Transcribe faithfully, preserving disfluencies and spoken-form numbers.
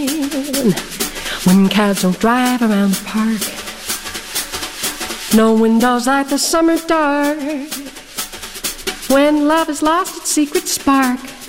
When cabs don't drive around the park, no windows light the summer dark. When love has lost its secret spark,